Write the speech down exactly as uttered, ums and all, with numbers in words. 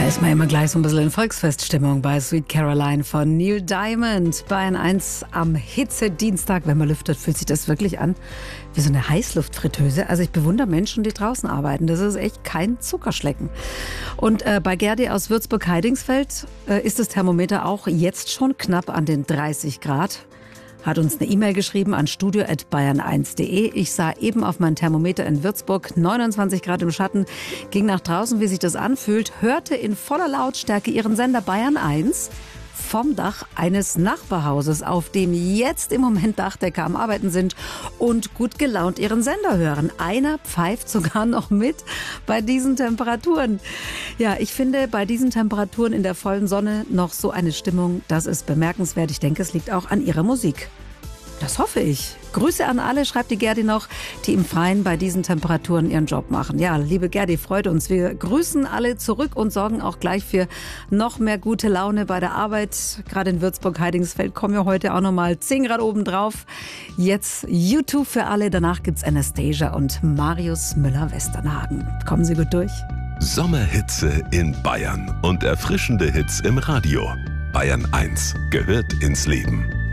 ist man immer gleich so ein bisschen in Volksfeststimmung bei Sweet Caroline von Neil Diamond. Bayern eins am Hitzedienstag. Wenn man lüftet, fühlt sich das wirklich an wie so eine Heißluftfritteuse. Also ich bewundere Menschen, die draußen arbeiten. Das ist echt kein Zuckerschlecken. Und äh, bei Gerdi aus Würzburg-Heidingsfeld äh, ist das Thermometer auch jetzt schon knapp an den dreißig Grad. Hat uns eine E-Mail geschrieben an studio at bayern eins punkt de. Ich sah eben auf mein Thermometer in Würzburg, neunundzwanzig Grad im Schatten, ging nach draußen, wie sich das anfühlt, hörte in voller Lautstärke ihren Sender Bayern eins vom Dach eines Nachbarhauses, auf dem jetzt im Moment Dachdecker am Arbeiten sind und gut gelaunt ihren Sender hören. Einer pfeift sogar noch mit bei diesen Temperaturen. Ja, ich finde bei diesen Temperaturen in der vollen Sonne noch so eine Stimmung, das ist bemerkenswert. Ich denke, es liegt auch an ihrer Musik. Das hoffe ich. Grüße an alle, schreibt die Gerdi noch, die im Freien bei diesen Temperaturen ihren Job machen. Ja, liebe Gerdi, freut uns. Wir grüßen alle zurück und sorgen auch gleich für noch mehr gute Laune bei der Arbeit. Gerade in Würzburg-Heidingsfeld kommen wir heute auch nochmal zehn Grad oben drauf. Jetzt YouTube für alle. Danach gibt's Anastasia und Marius Müller-Westernhagen. Kommen Sie gut durch. Sommerhitze in Bayern und erfrischende Hits im Radio. Bayern eins gehört ins Leben.